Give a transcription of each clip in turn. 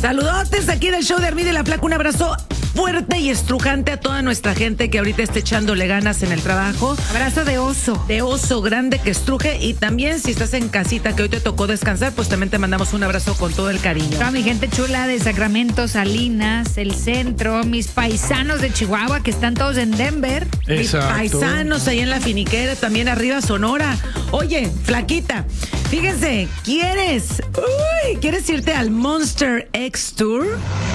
Saludotes aquí del show de Armida y la Flaca. Un abrazo fuerte y estrujante a toda nuestra gente que ahorita está echándole ganas en el trabajo. Abrazo de oso. De oso grande que estruje. Y también si estás en casita que hoy te tocó descansar, pues también te mandamos un abrazo con todo el cariño. Toda mi gente chula de Sacramento, Salinas, el centro, mis paisanos de Chihuahua que están todos en Denver. Exacto. Mis paisanos ahí en la finiquera, también arriba Sonora. Oye, Flaquita, fíjense, ¿quieres irte al Monster X Tour?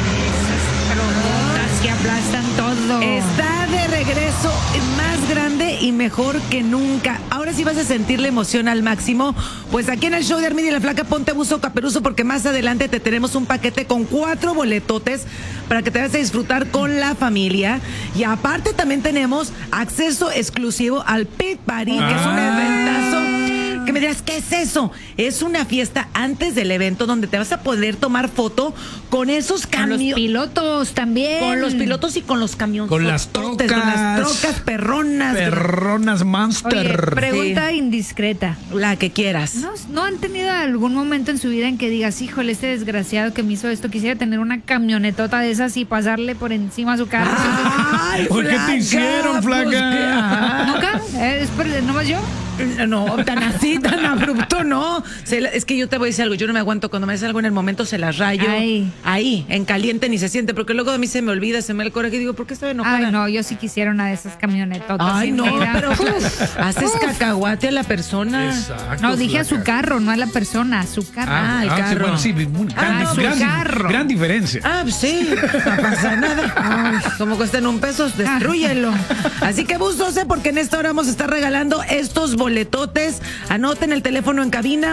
Que aplastan todo. Está de regreso, más grande y mejor que nunca. Ahora sí vas a sentir la emoción al máximo. Pues aquí en el show de Armida y la Flaca, ponte buzo caperuzo porque más adelante te tenemos un paquete con 4 boletotes para que te vayas a disfrutar con la familia. Y aparte también tenemos acceso exclusivo al Pit Party, que es un eventazo. Que me dirás, ¿qué es eso? Es una fiesta antes del evento donde te vas a poder tomar foto con esos camiones. Con los pilotos también. Con los pilotos y con los camiones. Con las trocas. Con las trocas perronas. Perronas Monster. Oye, pregunta indiscreta. La que quieras. ¿No han tenido algún momento en su vida en que digas, híjole, este desgraciado que me hizo esto, quisiera tener una camionetota de esas y pasarle por encima a su carro? Ay, ¿Por qué te hicieron, Flaca? Pues, ¿Nunca? ¿Nomás yo? No, tan así, tan abrupto, no. Es que yo te voy a decir algo, yo no me aguanto. Cuando me hace algo en el momento se las rayo. Ay. Ahí, en caliente ni se siente, porque luego a mí se me olvida, se me da el coraje y digo, ¿por qué estoy enojada? Ay, no, yo sí quisiera una de esas camionetotas. Ay, no, mira. pero haces cacahuate a la persona. Exacto. No, dije a su Flaca. carro, no a la persona, a su carro. el carro. Sí, bueno, sí, su carro. gran diferencia. Ah, pues sí, no pasa nada. Ay, como cuestan $1, destrúyelo. Así que búsose porque en esta hora vamos a estar regalando estos boletotes. Anoten el teléfono en cabina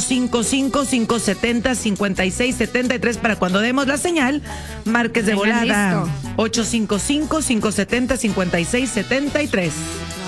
855-570-5673 para cuando demos la señal, marques de Venga, volada. listo. 855-570-5673.